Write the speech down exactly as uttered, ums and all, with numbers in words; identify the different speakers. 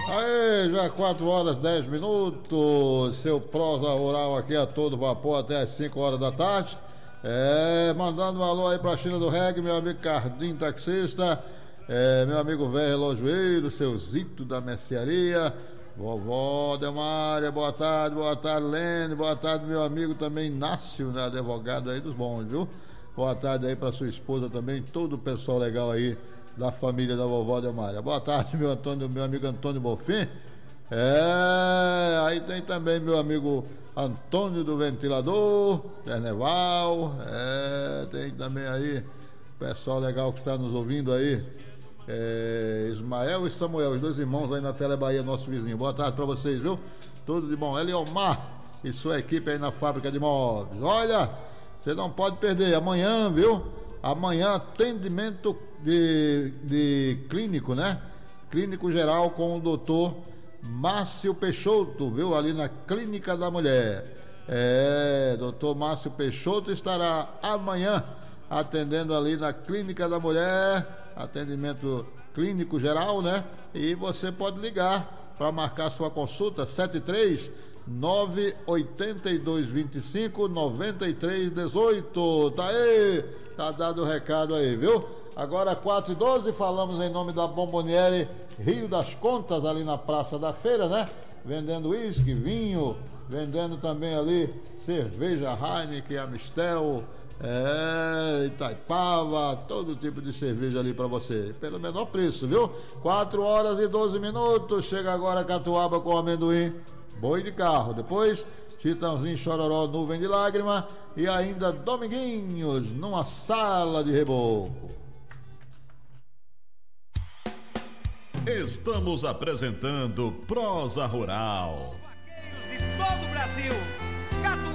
Speaker 1: Aê, já quatro horas dez minutos, seu prosa rural aqui a todo vapor até as cinco horas da tarde. É, mandando um alô aí pra China do Reggae, meu amigo Cardim Taxista, é, meu amigo velho relojoeiro, seu Zito da Mercearia, vovó Delmária, boa tarde, boa tarde, Lene, boa tarde, meu amigo também Inácio, né, advogado aí dos bons, viu? Boa tarde aí pra sua esposa também, todo o pessoal legal aí da família da vovó Delmária. Boa tarde, meu Antônio, meu amigo Antônio Bonfim. É, aí tem também meu amigo Antônio do Ventilador, Carnaval. É, tem também aí pessoal legal que está nos ouvindo aí. É, Ismael e Samuel, os dois irmãos aí na Tele Bahia, nosso vizinho. Boa tarde para vocês, viu? Tudo de bom. Eliomar e sua equipe aí na fábrica de móveis. Olha, você não pode perder. Amanhã, viu? Amanhã, atendimento de, de clínico, né? Clínico geral com o doutor Márcio Peixoto, viu? Ali na Clínica da Mulher. É, doutor Márcio Peixoto estará amanhã atendendo ali na Clínica da Mulher, atendimento clínico geral, né? E você pode ligar para marcar sua consulta, sete três nove oito dois dois cinco nove três um oito. Tá aí, tá dado o recado aí, viu? Agora quatro e doze, falamos em nome da Bomboniere Rio das Contas, ali na Praça da Feira, né? Vendendo uísque, vinho, vendendo também ali cerveja Heineken, Amistel, é, Itaipava, todo tipo de cerveja ali para você, pelo menor preço, viu? quatro horas e doze minutos, chega agora Catuaba com amendoim, boi de carro, depois Chitãozinho, Chororó, Nuvem de Lágrima e ainda Dominguinhos numa Sala de Reboco.
Speaker 2: Estamos apresentando Prosa Rural.